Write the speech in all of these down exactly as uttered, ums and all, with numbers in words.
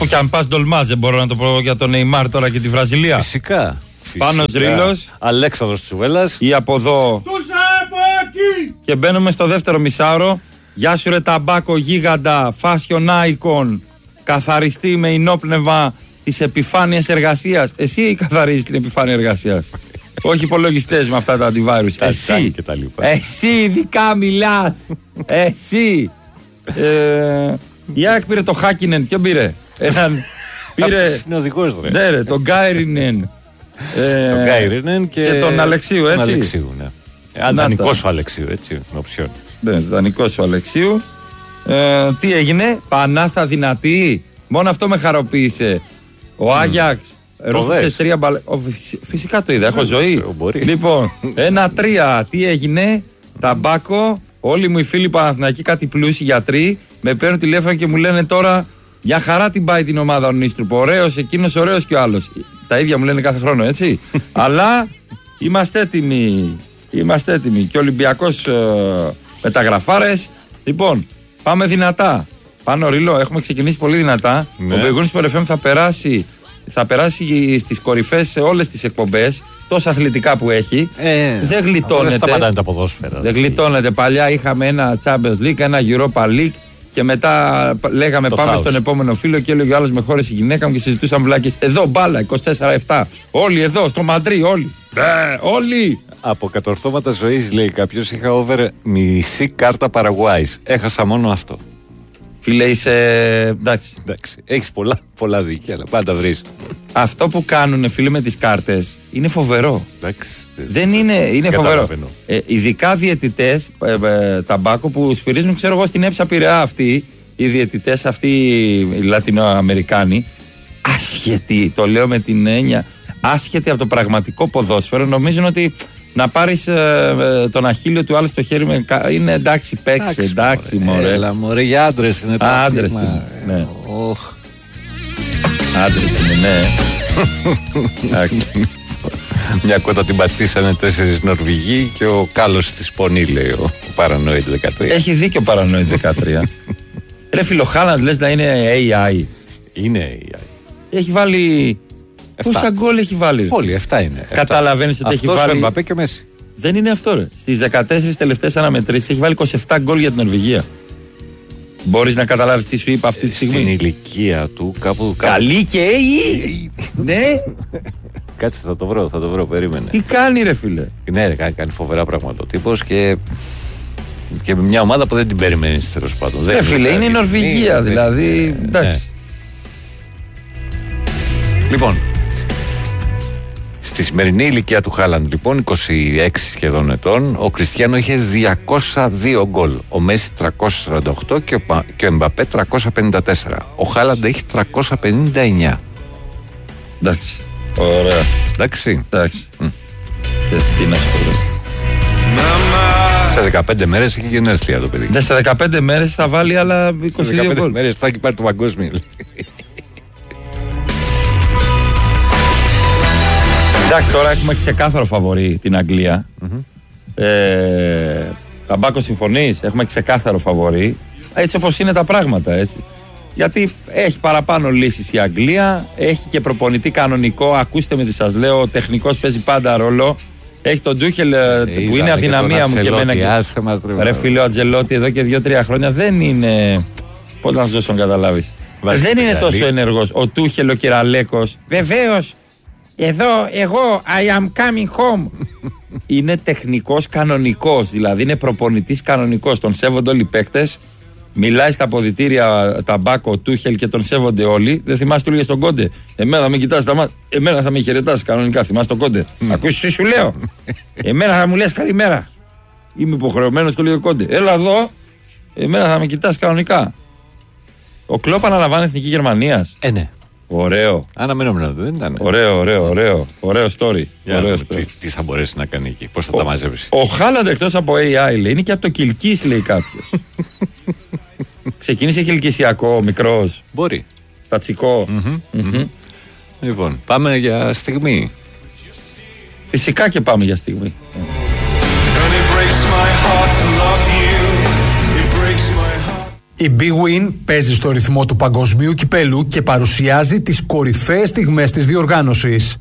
Και αν πας ντολμάζ, δεν μπορώ να το πω για τον Νεϊμάρ τώρα και τη Βραζιλία. Φυσικά. Πάνος Ρήλος, Αλέξανδρος Τσουβέλλας ή από εδώ. Και μπαίνουμε στο δεύτερο μισάωρο. Γεια σου ρε Ταμπάκο γίγαντα, fashion icon, καθαριστή με ενόπνευμα της επιφάνειας εργασίας. Εσύ καθαρίζεις την επιφάνεια εργασίας. Όχι υπολογιστές με αυτά τα αντιβάρους. Εσύ, εσύ ειδικά μιλάς. Εσύ. ε, Η ΑΕΚ πήρε το Χάκινεν. Ποιον πήρε? Έναν πήρε. Είναι ο δικός του. Ναι ρε, τον Γκάιρινεν. ε, τον Γκάιρινεν και, και τον Αλεξίου, έτσι. Τον Αλεξίου, ναι. Δανεικός ο Αλεξίου, έτσι, με οψιόν. Ναι, δανεικός ο Αλεξίου. ε, Τι έγινε? Πανάθα δυνατή. Μόνο αυτό με χαροποίησε. Ο Άγιαξ ρούφηξε τρία μπαλ... Φυσικά το είδα, έχω ζωή. Λοιπόν, ένα-τρία. Τι έγινε? Ταμπάκο. Όλοι μου οι φίλοι Παναθηναϊκοί, κάτι πλούσιοι γιατροί, με παίρνουν τηλέφωνο και μου λένε τώρα για χαρά την πάει την ομάδα ο Νίστρουπ. Ωραίος εκείνος, ωραίος και ο άλλος. Τα ίδια μου λένε κάθε χρόνο, έτσι. Αλλά είμαστε έτοιμοι. Είμαστε έτοιμοι. Και ο Ολυμπιακός ε, μεταγραφάρες. Λοιπόν, πάμε δυνατά. Πάνω Ρήλο, έχουμε ξεκινήσει πολύ δυνατά. Ναι. Ο Μπεγούνης Πορ εφ εμ θα περάσει, θα περάσει στις κορυφές σε όλες τις εκπομπές. Τόσα αθλητικά που έχει. Ε, δεν γλιτώνεται. Δεν σταματάνε τα ποδόσφαιρα. Δεν γλιτώνεται. Παλιά είχαμε ένα Champions League, ένα Europa League. Και μετά λέγαμε το πάμε house. Στον επόμενο φίλο και έλεγε ο άλλος με χώρες η γυναίκα μου και συζητούσαμε βλάκες. Εδώ μπάλα, είκοσι τέσσερα επτά. Όλοι εδώ, στο Μαντρί, όλοι. Ε, όλοι. Από κατορθώματα ζωής, λέει κάποιος, είχα over μισή κάρτα Παραγουάης. Έχασα μόνο αυτό. Φίλε, είσαι. Εντάξει. Εντάξει. Έχεις πολλά, πολλά δίκαια, αλλά πάντα βρεις. Αυτό που κάνουν, φίλε, με τις κάρτες είναι φοβερό. Εντάξει. Δεν είναι, είναι φοβερό. Ε, ειδικά διαιτητές ε, ε, Ταμπάκο που σφυρίζουν, ξέρω εγώ, στην Έψα Πειραιά αυτοί, οι διαιτητές αυτοί οι Λατινοαμερικάνοι, άσχετοι, το λέω με την έννοια, άσχετοι από το πραγματικό ποδόσφαιρο, νομίζουν ότι να πάρεις ε, ε, τον αχίλιο του άλλου στο χέρι με, είναι εντάξει, παίξε, εντάξει, μωρέ. Έλα, μωρέ, για άντρες είναι το Α, άντρες είναι, ναι. Oh. Άντρες είναι, ναι. Εντάξει. Μια κότα την πατήσανε τέσσερις Νορβηγοί και ο Κάλος της Πονή, λέει ο, ο Παρανοίδ δεκατρία. Έχει δίκιο ο Παρανοίδ δεκατρία. Ρε φίλο, Χάλαντ λες να είναι έι άι. Είναι έι άι. Έχει βάλει. Πόσα γκολ έχει βάλει? Όλοι, εφτά είναι. Καταλαβαίνεις ότι αυτός έχει βάλει. Ο Εμπαπέ και ο Μέση. Δεν είναι αυτό, ρε. Στις δεκατέσσερις τελευταίες αναμετρήσεις έχει βάλει είκοσι επτά γκολ για την Νορβηγία. Μπορείς να καταλάβεις τι σου είπα αυτή τη στιγμή? Στην ηλικία του κάπου. Καλή και έι. Ναι. Κάτσε, θα το βρω, θα το βρω, περίμενε. Τι κάνει, ρε φίλε? Ναι, ρε, κάνει, κάνει φοβερά πράγματα ο τύπος και. Και με μια ομάδα που δεν την περιμένεις, τέλος πάντων. Ρε φίλε, είναι η Νορβηγία, δηλαδή. Εντάξει. Λοιπόν, στη σημερινή ηλικία του Χάλαντ, λοιπόν, είκοσι έξι σχεδόν ετών, ο Κριστιάνο είχε διακόσια δύο γκολ. Ο Μέση τριακόσια σαράντα οκτώ και ο, και ο Εμπαπέ τριακόσια πενήντα τέσσερα. Ο Χάλαντ έχει τριακόσια πενήντα εννιά. Εντάξει. Ωραία. Εντάξει. Εντάξει. Mm. Τι να σου πω. Σε δεκαπέντε μέρες έχει γενέθλια το παιδί. Ναι, σε δεκαπέντε μέρες θα βάλει άλλα είκοσι δύο γκολ. Σε δεκαπέντε μέρες θα έχει πάρει το παγκόσμιο. Εντάξει, τώρα έχουμε ξεκάθαρο φαβορί την Αγγλία. Mm-hmm. Ε, Ταμπάκο, συμφωνείς? Έχουμε ξεκάθαρο φαβορί. Έτσι όπως είναι τα πράγματα, έτσι. Γιατί έχει παραπάνω λύσεις η Αγγλία, έχει και προπονητή κανονικό. Ακούστε με τι σας λέω, ο τεχνικός παίζει πάντα ρόλο. Έχει τον Ντούχελ ε, που είναι αδυναμία μου και εμένα. Ρε φίλε, ο Αντζελότη εδώ και δύο τρία χρόνια δεν είναι. Πώς να σου δώσω να καταλάβεις. Δεν είναι τόσο ενεργός. Ο Τούχελ, ο Κυραλέκος. Βεβαίως. Εδώ, εγώ, I am coming home. Είναι τεχνικός κανονικός, δηλαδή είναι προπονητής κανονικός. Τον σέβονται όλοι οι παίκτες. Μιλάει στα αποδυτήρια Ταμπάκο, Τούχελ και τον σέβονται όλοι. Δεν θυμάσαι, του λέγε στον Κόντε. Εμένα θα με κοιτάς τα μάτια. Εμένα θα με χαιρετάς κανονικά. Θυμάσαι τον Κόντε. Mm. Ακούσεις τι σου λέω. Εμένα θα μου λες καλημέρα. Είμαι υποχρεωμένος, του λέει ο Κόντε. Έλα εδώ. Εμένα θα με κοιτάς κανονικά. Ο Κλόπ αναλαμβάνει εθνική Γερμανίας. Ε, ναι. Ωραίο. Αναμενόμενο, δεν ήταν. Ωραίο, ωραίο, ωραίο. Ωραίο story. Ωραίο story. Τι, τι θα μπορέσει να κάνει εκεί, πώς θα ο, τα μαζεύσει. Ο Χάλαντ εκτός από έι άι λέει, είναι και από το Κιλκής, λέει κάποιος. Ξεκίνησε κιλκισιακό, μικρός. Μπορεί. Στατσικό. Mm-hmm, mm-hmm. Λοιπόν, πάμε για στιγμή. Φυσικά και πάμε για στιγμή. Η Big Win παίζει στο ρυθμό του παγκοσμίου κυπέλου και παρουσιάζει τις κορυφαίες στιγμές της διοργάνωσης.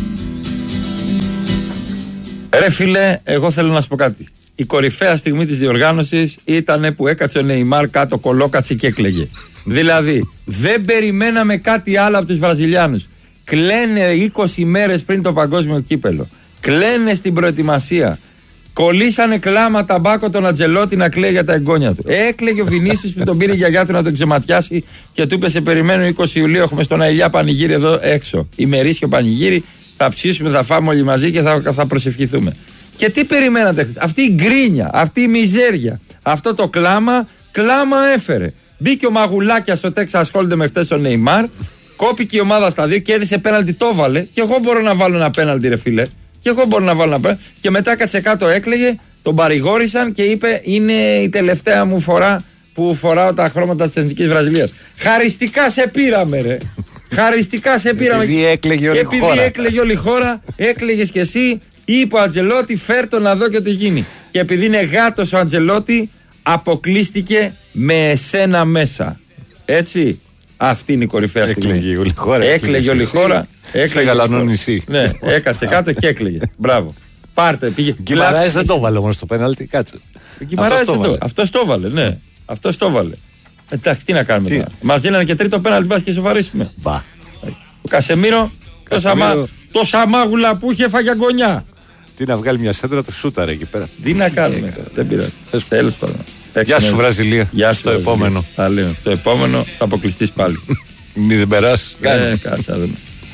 Ρε φίλε, εγώ θέλω να σου πω κάτι. Η κορυφαία στιγμή της διοργάνωσης ήταν που έκατσε ο Νεϊμάρ κάτω, κολόκατσε και έκλαιγε. Δηλαδή, δεν περιμέναμε κάτι άλλο από τους Βραζιλιάνους. Κλαίνε είκοσι μέρες πριν το παγκόσμιο κύπελο. Κλαίνε στην προετοιμασία. Κολλήσανε κλάματα μπάκο τον Αντζελότη να κλαίει για τα εγγόνια του. Έκλαιγε ο Βινίσιος που τον πήρε η γιαγιά του να τον ξεματιάσει και του είπε: σε περιμένω είκοσι Ιουλίου. Έχουμε στον Αηλιά πανηγύρι εδώ έξω. Ημερήσιο πανηγύρι. Θα ψήσουμε, θα φάμε όλοι μαζί και θα, θα προσευχηθούμε. Και τι περιμένατε χθες? Αυτή η γκρίνια, αυτή η μιζέρια, αυτό το κλάμα, κλάμα έφερε. Μπήκε ο Μαγουλάκιας στο Texas Hold'em χτες ο Νεϊμάρ, κόπηκε η ομάδα στα δύο, κέρδισε πέναλτι, το έβαλε. Και εγώ μπορώ να βάλω ένα πέναλτι, ρε φίλε. Και εγώ μπορώ να βάλω ένα πέναλτι. Και μετά κάτσε κάτω, έκλαιγε, τον παρηγόρησαν και είπε: είναι η τελευταία μου φορά που φοράω τα χρώματα της Εθνικής Βραζιλίας. Χαριστικά σε πήραμε, ρε. Χαριστικά σε πήραμε. Επειδή έκλαιγε όλη η Επειδή χώρα. έκλαιγε όλη η χώρα, έκλαιγες κι εσύ. Είπε ο Αντζελότη, φέρ το να δω και τι γίνει. Και επειδή είναι γάτος ο Αντζελότη, αποκλείστηκε με εσένα μέσα. Έτσι. Αυτή είναι η κορυφαία στιγμή. Έκλαιγε όλη η χώρα. Έκλαιγε όλη η χώρα. Έκλαιγε γαλανό νησί. Ναι, έκατσε κάτω και έκλαιγε. Μπράβο. Πάρτε, πήγε. Γκιμαράες δεν το βάλε όμως στο πέναλτι, κάτσε. Αυτό το έβαλε, ναι. Αυτό το έβαλε. Εντάξει, τι να κάνουμε τώρα. Μας δίνανε και τρίτο πέναλτι, μπας και σοβαρίσουμε. Μπα. Ο Κασεμίρο, το, σαμά, το σαμάγουλα που είχε φάγει αγκονιά. Τι να βγάλει μια σέντρα, το σούταρε εκεί πέρα. Τι να κάνουμε τώρα, δεν πειράζει. Τέλος πάντων. Γεια σου Βραζιλία. Γεια σου στο επόμενο. Θα λέω, στο επόμενο θα αποκλειστείς πάλι. Μη δεν περάσεις. Ε, κάτσε να δούμε.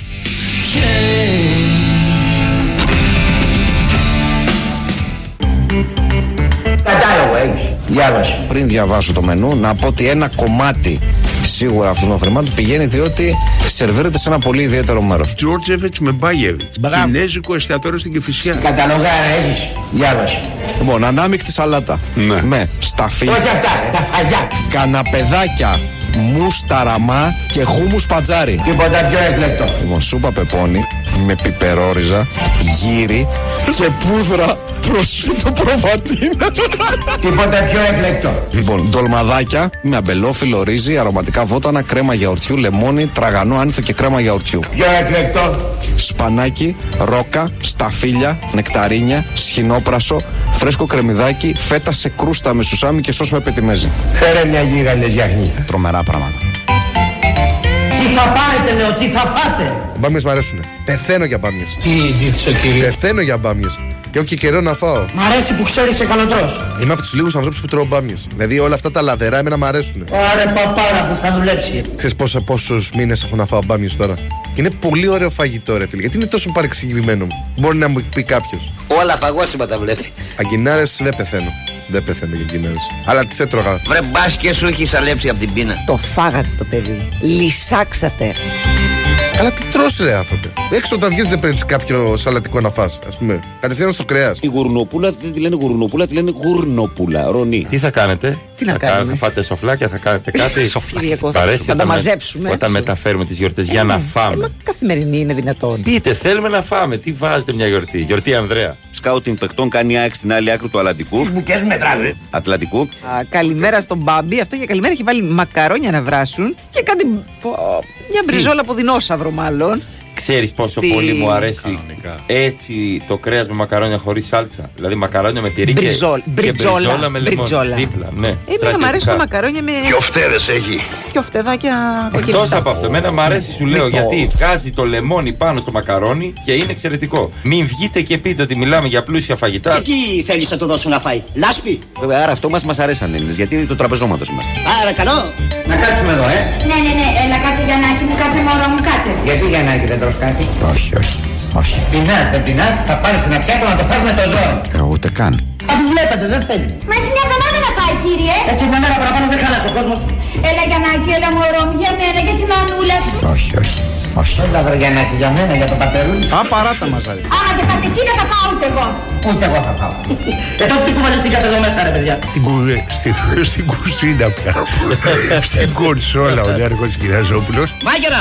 Κατάλογο έχεις. Διάβασε. Πριν διαβάσω το μενού, να πω ότι ένα κομμάτι σίγουρα αυτών των χρημάτων πηγαίνει διότι σερβίρεται σε ένα πολύ ιδιαίτερο μέρος. Τζόρτζεβιτς με Μπάγεβιτς. Κινέζικο εστιατόριο στην Κηφισιά. Καταλογάρα έχεις. Διάβασε. Λοιπόν, ανάμεικτη σαλάτα. Ναι. Με σταφί. Όχι αυτά, τα φαγιά. Καναπεδάκια. Μουσταραμά και χούμους πατζάρι. Τίποτα πιο εκλεκτό. Λοιπόν, σούπα πεπόνι με πιπερόριζα, γύρι και πούδρα προσφύτω προβατίνα. Τίποτα πιο εκλεκτό. Λοιπόν, ντολμαδάκια με αμπελόφυλλο, ρύζι, αρωματικά βότανα, κρέμα γιαουρτιού, λεμόνι, τραγανό άνηθο και κρέμα γιαουρτιού. Πιο εκλεκτό. Σπανάκι, ρόκα, σταφύλια, νεκταρίνια, σχοινόπρασο, φρέσκο κρεμμυδάκι, φέτα σε κρούστα με σουσάμι και σως με πετιμέζι. Φέρε μια γίγαντες γιαχνί. Τρομερά πράγματα. Τι θα πάρετε, λέω, τι θα φάτε. Μπάμιες μ' αρέσουνε. Πεθαίνω για μπάμιες. Τι ζήτησε, κύριε. Πεθαίνω για μπάμιες. Και έχω και καιρό να φάω. Μ' αρέσει που ξέρεις και καλοτρός. Είμαι από τους λίγους ανθρώπους που τρώω μπάμιες. Δηλαδή όλα αυτά τα λαδερά εμένα μ' αρέσουνε. Άρε παπάρα που θα δουλέψει. Ξέρεις πόσα, πόσους μήνες έχω να φάω μπάμιες τώρα. Και είναι πολύ ωραίο φαγητό, ρε φίλε. Γιατί είναι τόσο παρεξηγημένο μου. Μπορεί να μου πει κάποιος. Όλα φαγόσιμα τα βλέπει. Αγκινάρες δεν πεθαίνω. Δεν πεθαίνω για αγκινάρες. Αλλά τις έτρωγα. Βρε μπας και σου έχει αλέψει από την πείνα. Το φάγατε το παιδί. Λυσάξατε. Καλά, τι τρως ρε άνθρωπε. Έξω όταν βγαίνεις δεν παίρνεις κάποιο σαλατικό να φας, ας πούμε. Κατευθείαν στο κρέας. Η γουρνοπούλα δεν τη λένε γουρνοπούλα, τη λένε γουρνοπούλα. Ρονί. Τι θα κάνετε, Τι να θα κάνουμε? Θα φάτε σοφλάκια, θα κάνετε κάτι. Κυριακό, Μ' αρέσει θα τα όταν με- μαζέψουμε. Όταν μεταφέρουμε τις γιορτές για να Ε, φάμε. μα καθημερινή είναι δυνατόν. Πείτε, θέλουμε να φάμε. Τι βάζετε μια γιορτή? Γιορτή Ανδρέα. Σκάουτινγκ παιχτών κάνει ΑΕΚ στην άλλη άκρη του Ατλαντικού. Μπουκές μετράνε. Ατλαντικού. Α, καλημέρα στον Μπάμπη. Αυτό για καλημέρα έχει βάλει μακαρόνια να βράσουν και κάτι. πω, μια μπριζόλα από δεινόσαυρο, μάλλον. Ξέρεις πόσο Στη- πολύ μου αρέσει Κανονικά. έτσι το κρέας με μακαρόνια χωρίς σάλτσα. Δηλαδή μακαρόνια με τυρί και, Μπριζόλ- και μπριτζόλα. μπριζόλα με λεμόνι. Μπριτζόλα. Δίπλα, ναι. Εμένα μου αρέσουν τα μακαρόνια με. φτέδες έχει. και οφτεδάκια Εκτός κοκκινιστά. από αυτό, εμένα μου αρέσει, σου λέω, Λοιπόν. γιατί βγάζει το λεμόνι πάνω στο μακαρόνι και είναι εξαιρετικό. Μην βγείτε και πείτε ότι μιλάμε για πλούσια φαγητά. Τι θέλεις να του δώσουν να φάει, λάσπη. Βέβαια, άρα αυτό μας μας αρέσαν Έλληνες, γιατί είναι το τραπεζώματος είμαστε. Άρα καλό. Να κάτσουμε εδώ, ε. Ναι, ναι, ναι, έλα κάτσε Γιαννάκη μου, κάτσε μωρό μου, κάτσε. Γιατί για να δεν τρως κάτι. Όχι, όχι. Όχι. Πεινάς, δεν πεινάς, θα πάρεις ένα πιάτο να το φας με το ζώο. Ε, ούτε καν. Αφού βλέπετε, δεν θέλει. Μα έχει μια εβδομάδα να φάει, κύριε. Έτσι μια μέρα παραπάνω δεν χάλασε ο κόσμος. Έλα Γιαννάκη, έλα μωρό μου, για μένα, για τη μανούλα σου. Όχι, όχι. Όχι. Έλα βρε Γιαννάκη για μένα, για το πατερούλι. Α, παράτα μας άρεσε. Άμα δεν φας εσύ, δεν θα φάω ούτε εγώ. Ούτε εγώ θα φάω. Και τότε τι κουβαλιστήκατε εδώ μέσα ρε παιδιά. Στην, κου- στη- στην κουζίνα πια. Στην κονσόλα ο Νέαρχος Κυραζόπουλος. Μάγερα,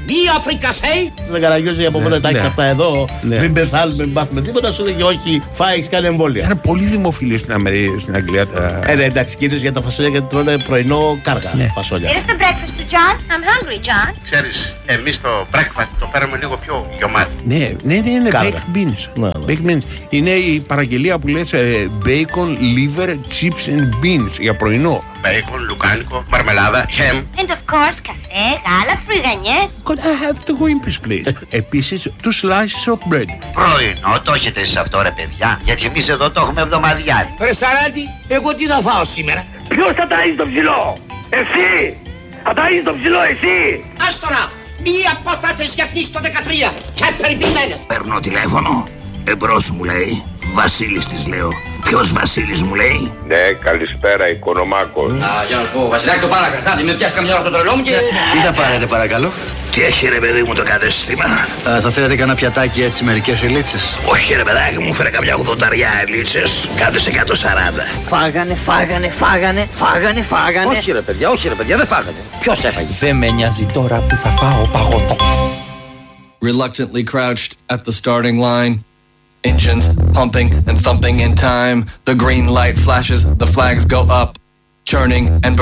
Be Africa say. Δεν καραγιόζει από πότε τα έχεις αυτά εδώ. Μην πεθάνουμε, μην πάθουμε τίποτα. Σου λέγει όχι, φάει, έχεις κάνει εμβόλια. Είναι πολύ δημοφιλή στην, Αμερική, στην Αγγλία. Τα... Ε, ναι, εντάξει, κυρίως για τα φασόλια γιατί τρώνε πρωινό κάργα. Ναι. Φασόλια. Here's the breakfast to John. I'm hungry, John. Ξέρεις, εμείς το breakfast το παίρνουμε λίγο πιο γιωμάτι. Ναι, ναι, ναι, είναι baked beans. Ναι, ναι. Baked beans. Είναι η παραγγελία που λες ε, bacon, liver, chips and beans για πρωινό. Bacon, λουκάνικο, μαρμελάδα, ham. And of course, καφέ, γάλα, φρυγανιές. Could I have to go in this place? Επίσης, two slices of bread. Πρωινό, το έχετε εσείς αυτό ρε παιδιά, γιατί εμείς εδώ το έχουμε εβδομαδιάρι. Ρε Σταράτη, εγώ τι θα φάω σήμερα? Ποιος θα ταΐζει το ψηλό? Εσύ! Θα ταΐζει το ψηλό εσύ! Ας τώρα, μία πατάτες για χτίς το δεκατρία και περιποιημένες. Παίρνω τηλέφωνο, εμπρός μου λέει, Βασίλης της λέω. Ποιος Βασίλης μου λέει? Ναι, καλησπέρα, Οικονομάκος. Α, για να σου πω, Βασιλάκη, το παράκαλα. Άντε, με πιάσει καμιά ώρα το τρελό μου και... Τι θα πάρετε παρακαλώ? Τι έχει ρε παιδί μου το κατέστημα? Α, θα θέλετε κανένα πιατάκι έτσι, μερικές ελίτσες? Όχι ρε παιδάκι μου, φέρε καμιά ογδονταριά ελίτσες. Κάτω σε εκατόν σαράντα. Φάγανε, φάγανε, φάγανε, φάγανε, φάγανε. Όχι ρε παιδιά, όχι ρε παιδιά, δεν φάγανε. Ποιος έφαγε? Δεν με νοιάζει τώρα που θα φάω παγωτό. Reluctantly crouched at the starting line. Engines pumping and thumping in time. The green light flashes, the flags go up, churning and